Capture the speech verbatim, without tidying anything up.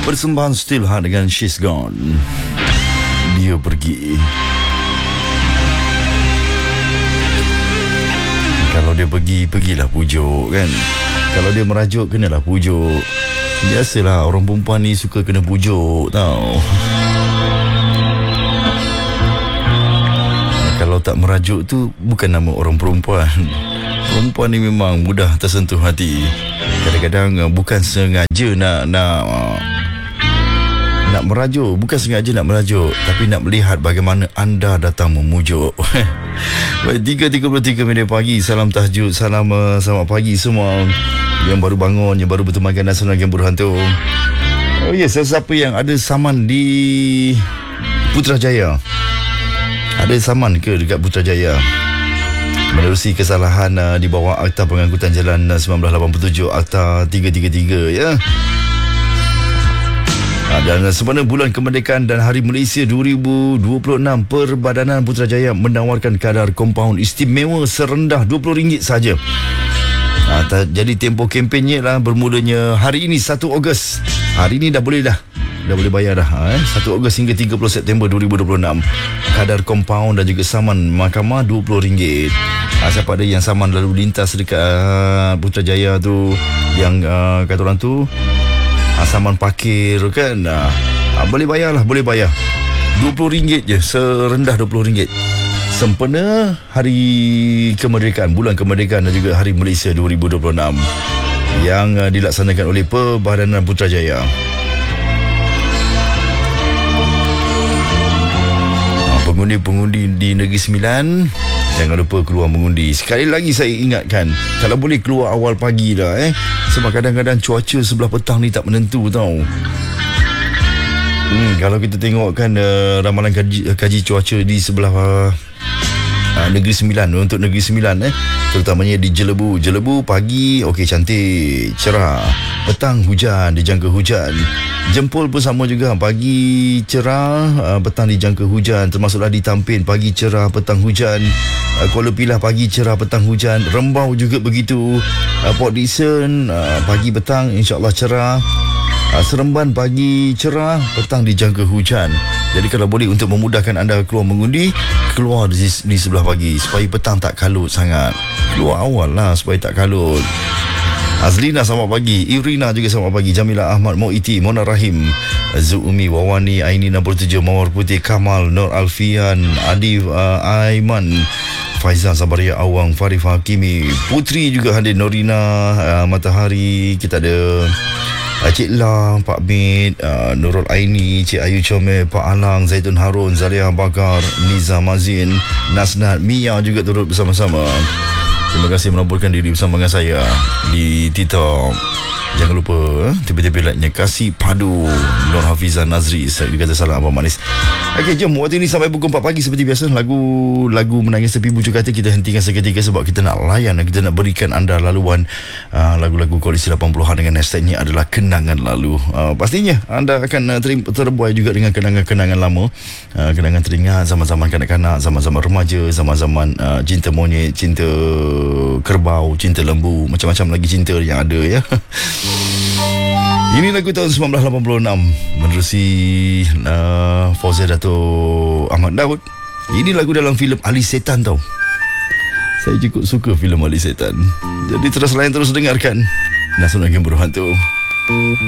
Persembahan Still Heart dengan She's Gone. Dia pergi. Kalau dia pergi, pergilah pujuk kan. Kalau dia merajuk, kenalah pujuk. Biasalah orang perempuan ni suka kena pujuk tau. Kalau tak merajuk tu bukan nama orang perempuan. Perempuan ni memang mudah tersentuh hati. Kadang-kadang bukan sengaja nak nak nak merajuk, bukan sengaja nak merajuk, tapi nak melihat bagaimana anda datang memujuk. Baik, tiga tiga puluh tiga minit pagi. Salam tahajud, salam uh, selamat pagi semua yang baru bangun, yang baru bertemankan Nasional Game Berhantu. Oh yes, sesiapa yang ada saman di Putrajaya, ada saman ke dekat Putrajaya menerusi kesalahan uh, di bawah Akta Pengangkutan Jalan uh, sembilan belas lapan puluh tujuh, Akta tiga tiga tiga ya. uh, Dan uh, sempena Bulan Kemerdekaan dan Hari Malaysia dua ribu dua puluh enam, Perbadanan Putrajaya menawarkan kadar kompaun istimewa serendah dua puluh ringgit saja. uh, Jadi tempoh kempennya lah bermulanya hari ini satu Ogos. Hari ini dah boleh dah Dah boleh bayar dah eh? satu Ogos hingga tiga puluh September dua ribu dua puluh enam. Kadar kompaun dan juga saman mahkamah dua puluh ringgit. ha, Siapa ada yang saman lalu lintas dekat uh, Putrajaya tu, yang uh, kata orang tu uh, saman parkir kan, uh, uh, boleh bayar lah, boleh bayar dua puluh ringgit je, serendah dua puluh ringgit. Sempena Hari Kemerdekaan, Bulan Kemerdekaan dan juga Hari Malaysia dua ribu dua puluh enam yang uh, dilaksanakan oleh Perbadanan Putrajaya. Pengundi-pengundi di Negeri Sembilan, jangan lupa keluar mengundi. Sekali lagi saya ingatkan, kalau boleh keluar awal pagi dah eh. Sebab kadang-kadang cuaca sebelah petang ni tak menentu tau. Hmm, kalau kita tengok kan uh, ramalan kaji, kaji cuaca di sebelah uh, uh, Negeri Sembilan, untuk Negeri Sembilan eh, terutamanya di Jelebu. Jelebu pagi okey, cantik, cerah. Petang hujan, dijangka hujan. Jempol pun sama juga, pagi cerah, uh, petang dijangka hujan. Termasuklah di Tampin, pagi cerah, petang hujan. uh, Kuala Pilah pagi cerah, petang hujan. Rembau juga begitu. uh, Port Dickson uh, pagi petang insyaAllah cerah. uh, Seremban pagi cerah, petang dijangka hujan. Jadi kalau boleh untuk memudahkan anda keluar mengundi, keluar di, di sebelah pagi supaya petang tak kalut sangat. Keluar awal lah supaya tak kalut. Azlina selamat pagi, Irina juga selamat pagi, Jamila Ahmad, Moiti, Mona Rahim, Zuumi, Wawani, Aini enam puluh tujuh, Mawar Putih, Kamal, Nur Alfian, Adif, uh, Aiman, Faizal, Sabaria Awang, Farif Hakimi, Putri juga hadir, Norina, uh, Matahari, kita ada uh, Cik Lang, Pak Mid, uh, Nurul Aini, Cik Ayu Comel, Pak Alang, Zaitun Harun, Zalia Bakar, Niza Mazin, Nasnat, Mia juga turut bersama-sama. Terima kasih melaporkan diri bersama dengan saya di TikTok. Jangan lupa eh, tiba-tiba like-nya Kasih Padu Nur Hafizah Nazri. Saya kata salam abang manis. Okey, jom waktu ini sampai pukul empat pagi seperti biasa. Lagu lagu Menangis Tepi Bujuk Hati kita hentikan seketika sebab kita nak layan, kita nak berikan anda laluan uh, lagu-lagu koleksi lapan puluhan dengan hashtagnya adalah Kenangan Lalu. uh, Pastinya anda akan uh, ter- terbuai juga dengan kenangan-kenangan lama, uh, kenangan teringat zaman-zaman kanak-kanak, zaman-zaman remaja, zaman-zaman uh, cinta monyet, cinta kerbau, cinta lembu, macam-macam lagi cinta yang ada ya. Ini lagu tahun sembilan belas lapan puluh enam menerusi uh, Fauzia Dato' Ahmad Daud. Ini lagu dalam filem Ali Setan tau. Saya cukup suka filem Ali Setan. Jadi terus layan, terus dengarkan Nasional Game Berhantu.